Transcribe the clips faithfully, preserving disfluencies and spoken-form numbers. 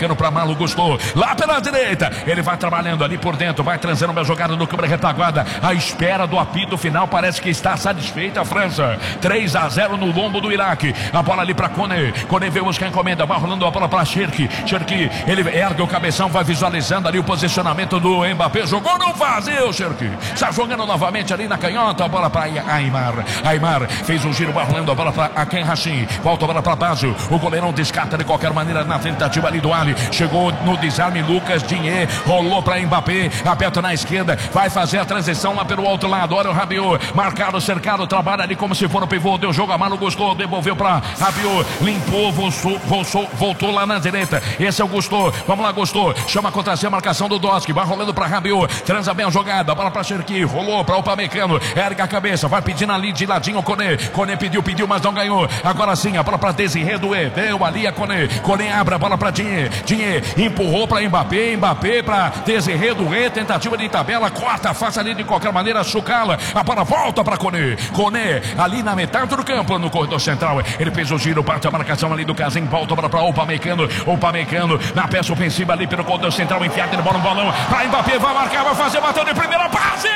Upamecano para Malo Gusto. Lá pela direita. Ele vai trabalhando ali por dentro. Vai transando uma jogada no câmera retaguarda. À espera do apito final. Parece que está satisfeita a França. três a zero no lombo do Iraque. A bola ali para Kone. Kone vê buscar a encomenda. Vai rolando a bola para Cherki. Cherki, ele ergue o cabeção. Vai visualizando ali o posicionamento do Mbappé. Jogou no vazio, Cherki. Está jogando novamente ali na canhota. A bola para Aimar. Aimar fez um giro. Vai rolando a bola para Aken Hashim. Volta a bola para Básio. O goleirão descarta de qualquer maneira na tentativa ali do Ali. Chegou no desarme Lucas Digne. Rolou para Mbappé. Aperta na esquerda. Vai fazer a transição lá pelo outro lado. Olha o Rabiot. Marcado, cercado. Trabalha ali como se for o pivô. Deu jogo a Malo Gusto. Devolveu para Rabiot. Limpou. Voltou, voltou, voltou lá na direita. Esse é o Gusto. Vamos lá, Gusto. Chama contra si a marcação do Doski. Vai rolando para Rabiot. Transa bem a jogada. Bola para Cherki. Rolou para o Upamecano. Erga a cabeça. Vai pedindo ali de ladinho o Kone. Kone pediu, pediu, mas não ganhou. Agora sim, a bola para Desiré Doué. Deu ali a Kone. Kone abre a bola para Digne. Digne empurrou para Mbappé. Mbappé para Desiré Doué. Tentativa de tabela. Corta, faz ali de qualquer maneira. Chucala. A bola volta para Kone. Kone ali na metade do campo, no corredor central. Ele fez o giro, parte a marcação ali do Casim. Volta para para Upamecano. Upamecano na peça ofensiva ali pelo corredor central. Enfiado de bola no balão. Para Mbappé. Vai marcar, vai fazer, bateu de primeira. Básio!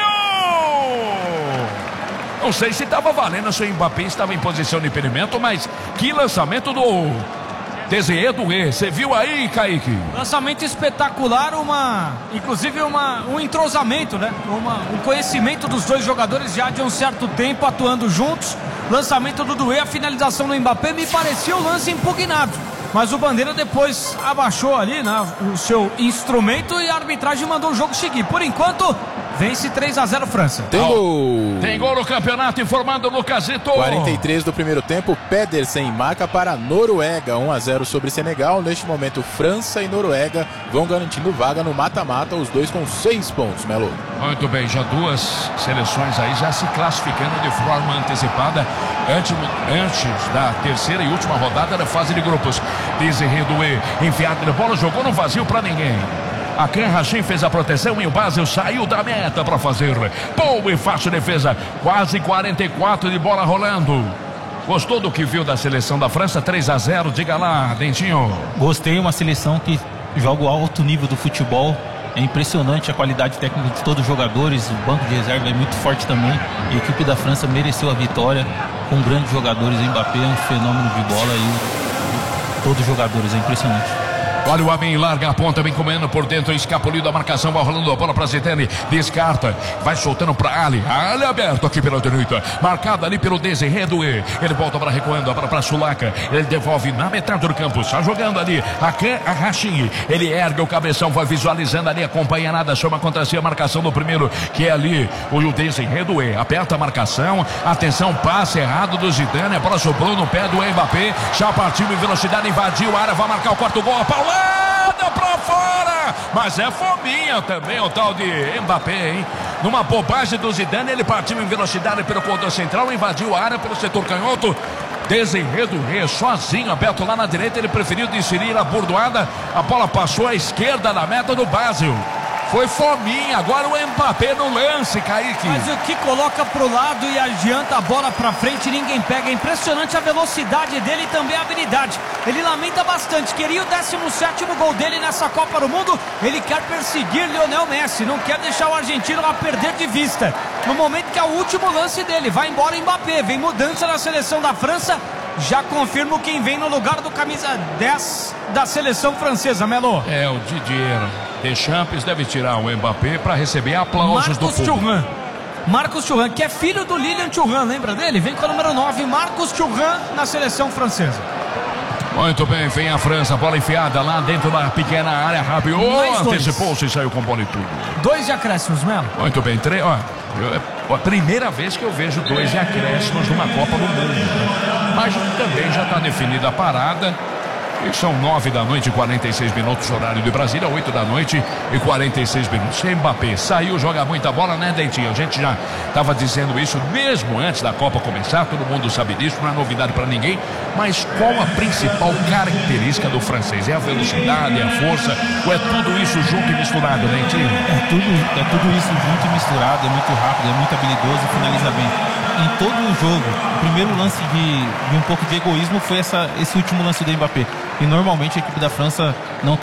Não sei se estava valendo, se o Mbappé estava em posição de impedimento, mas que lançamento do Desiré Doué. Você viu aí, Kaique? Lançamento espetacular, uma, inclusive uma, um entrosamento, né? Uma, um conhecimento dos dois jogadores já de um certo tempo atuando juntos. Lançamento do Doué, a finalização do Mbappé me parecia o lance impugnado. Mas o Bandeira depois abaixou ali, né, o seu instrumento e a arbitragem mandou o jogo seguir. Por enquanto, vence três a zero França. Tem gol! Tem gol no campeonato, informando o Lucasito. quarenta e três do primeiro tempo, Pedersen marca para a Noruega, um a zero sobre Senegal. Neste momento, França e Noruega vão garantindo vaga no mata-mata, os dois com seis pontos, Melo. Muito bem, já duas seleções aí já se classificando de forma antecipada antes, antes da terceira e última rodada da fase de grupos. Desiré Doué, enfiado de bola, jogou no vazio para ninguém. Aken Hashim fez a proteção e o Básio saiu da meta para fazer boa e fácil defesa. Quase quarenta e quatro de bola rolando. Gostou do que viu da seleção da França? três a zero, diga lá, Dentinho. Gostei, uma seleção que joga o alto nível do futebol. É impressionante a qualidade técnica de todos os jogadores. O banco de reserva é muito forte também. A equipe da França mereceu a vitória com grandes jogadores. O Mbappé é um fenômeno de bola e todos os jogadores, é impressionante. Olha o Amin, larga a ponta, vem comendo por dentro, escapuliu da marcação, vai rolando a bola para Zidane, descarta, vai soltando para Ali, Ali aberto aqui pela direita, marcado ali pelo Desiré Doué, ele volta para recuando, a bola para Sulaka, ele devolve na metade do campo, está jogando ali, Aken Hashim, ele ergue o cabeção, vai visualizando ali, acompanha nada, chama contra si a marcação do primeiro, que é ali o Desiré Doué, aperta a marcação, atenção, passe errado do Zidane, a bola sobrou no pé do Mbappé, já partiu em velocidade, invadiu a área, vai marcar o quarto gol, a Paula pra fora, mas é fominha também o tal de Mbappé, hein? Numa bobagem do Zidane, ele partiu em velocidade pelo corredor central, invadiu a área pelo setor canhoto. Desiré Doué sozinho, aberto lá na direita, ele preferiu inserir a bordoada, a bola passou à esquerda na meta do Básio. Foi fominha, agora o Mbappé no lance, Kaique. Mas o que coloca pro lado e adianta a bola pra frente, ninguém pega. É impressionante a velocidade dele e também a habilidade. Ele lamenta bastante, queria o décimo sétimo gol dele nessa Copa do Mundo. Ele quer perseguir Lionel Messi, não quer deixar o argentino lá perder de vista. No momento que é o último lance dele, vai embora Mbappé, vem mudança na seleção da França. Já confirmo quem vem no lugar do camisa dez da seleção francesa, Melo. É, o Didier Deschamps deve tirar o Mbappé para receber aplausos Marcos do público. Thuram. Marcos Thuram, que é filho do Lilian Thuram, lembra dele? Vem com o número nove, Marcos Thuram na seleção francesa. Muito bem, vem a França, bola enfiada lá dentro da pequena área, Rabiot antecipou-se e saiu com bola e tudo. Dois de acréscimos, Melo. Muito bem, três, ó, eu, a primeira vez que eu vejo dois de acréscimos numa Copa do Mundo. Mas também já está definida a parada. E são nove da noite e quarenta e seis minutos, horário de Brasília, oito da noite e quarenta e seis minutos. Mbappé saiu, joga muita bola, né, Dentinho? A gente já estava dizendo isso mesmo antes da Copa começar, todo mundo sabe disso, não é novidade para ninguém. Mas qual a principal característica do francês? É a velocidade, é a força, ou é tudo isso junto e misturado, Dentinho? É tudo, é tudo isso junto e misturado, é muito rápido, é muito habilidoso, finaliza bem. Em todo o jogo, o primeiro lance de, de um pouco de egoísmo foi essa, esse último lance do Mbappé. E normalmente a equipe da França não tem